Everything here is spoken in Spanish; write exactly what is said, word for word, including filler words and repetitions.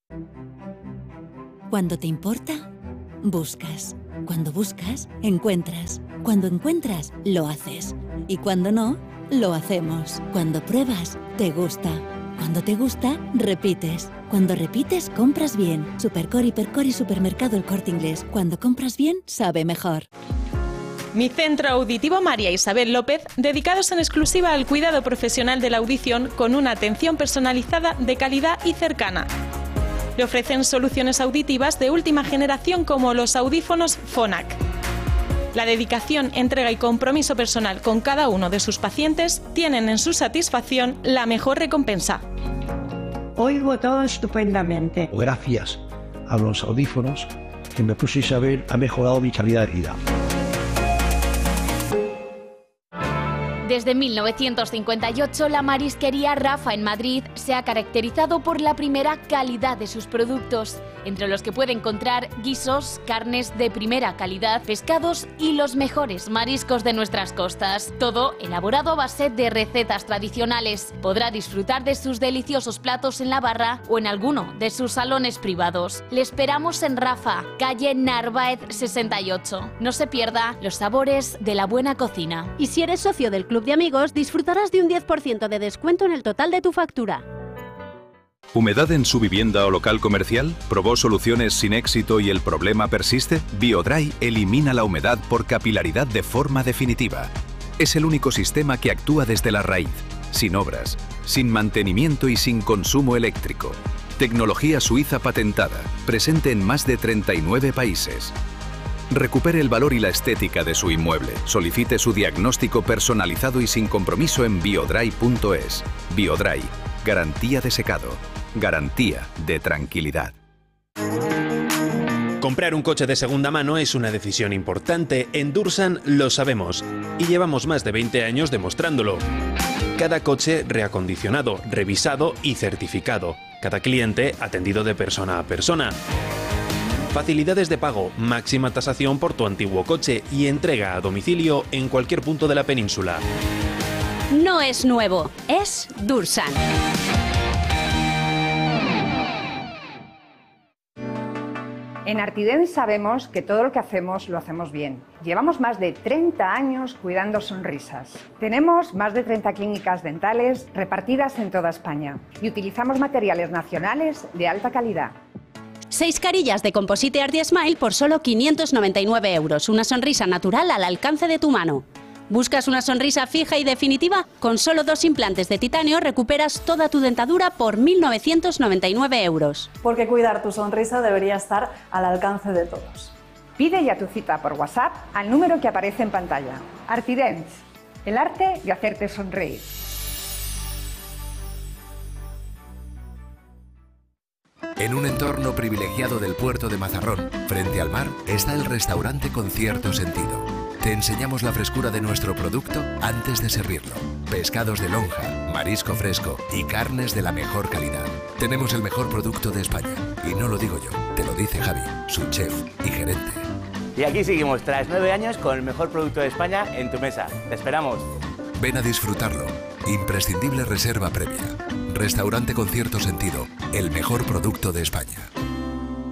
Cuando te importa, buscas. Cuando buscas, encuentras. Cuando encuentras, lo haces. Y cuando no, lo hacemos. Cuando pruebas, te gusta. Cuando te gusta, repites. Cuando repites, compras bien. Supercor, Hipercor y Supermercado El Corte Inglés. Cuando compras bien, sabe mejor. Mi Centro Auditivo María Isabel López, dedicados en exclusiva al cuidado profesional de la audición con una atención personalizada de calidad y cercana. Le ofrecen soluciones auditivas de última generación como los audífonos Phonak. La dedicación, entrega y compromiso personal con cada uno de sus pacientes tienen en su satisfacción la mejor recompensa. Oigo todo estupendamente. Gracias a los audífonos que me puse Isabel ha mejorado mi calidad de vida. Desde mil novecientos cincuenta y ocho, la marisquería Rafa en Madrid se ha caracterizado por la primera calidad de sus productos, entre los que puede encontrar guisos, carnes de primera calidad, pescados y los mejores mariscos de nuestras costas. Todo elaborado a base de recetas tradicionales. Podrá disfrutar de sus deliciosos platos en la barra o en alguno de sus salones privados. Le esperamos en Rafa, calle Narváez sesenta y ocho. No se pierda los sabores de la buena cocina. Y si eres socio del Club de Amigos, disfrutarás de un diez por ciento de descuento en el total de tu factura. ¿Humedad en su vivienda o local comercial? ¿Probó soluciones sin éxito y el problema persiste? BioDry elimina la humedad por capilaridad de forma definitiva. Es el único sistema que actúa desde la raíz, sin obras, sin mantenimiento y sin consumo eléctrico. Tecnología suiza patentada, presente en más de treinta y nueve países. Recupere el valor y la estética de su inmueble. Solicite su diagnóstico personalizado y sin compromiso en biodry punto es. BioDry, garantía de secado, garantía de tranquilidad. Comprar un coche de segunda mano es una decisión importante. En Dursan lo sabemos y llevamos más de veinte años demostrándolo. Cada coche reacondicionado, revisado y certificado. Cada cliente atendido de persona a persona. Facilidades de pago, máxima tasación por tu antiguo coche y entrega a domicilio en cualquier punto de la península. No es nuevo, es Dursan. En Artident sabemos que todo lo que hacemos lo hacemos bien. Llevamos más de treinta años cuidando sonrisas. Tenemos más de treinta clínicas dentales repartidas en toda España y utilizamos materiales nacionales de alta calidad. Seis carillas de Composite Arti Smile por solo quinientos noventa y nueve euros. Una sonrisa natural al alcance de tu mano. ¿Buscas una sonrisa fija y definitiva? Con solo dos implantes de titanio recuperas toda tu dentadura por mil novecientos noventa y nueve euros. Porque cuidar tu sonrisa debería estar al alcance de todos. Pide ya tu cita por WhatsApp al número que aparece en pantalla. Artident, el arte de hacerte sonreír. En un entorno privilegiado del puerto de Mazarrón, frente al mar, está el restaurante con cierto sentido. Te enseñamos la frescura de nuestro producto antes de servirlo. Pescados de lonja, marisco fresco y carnes de la mejor calidad. Tenemos el mejor producto de España. Y no lo digo yo, te lo dice Javi, su chef y gerente. Y aquí seguimos tras nueve años con el mejor producto de España en tu mesa. Te esperamos. Ven a disfrutarlo. Imprescindible reserva previa. Restaurante con cierto sentido. El mejor producto de España.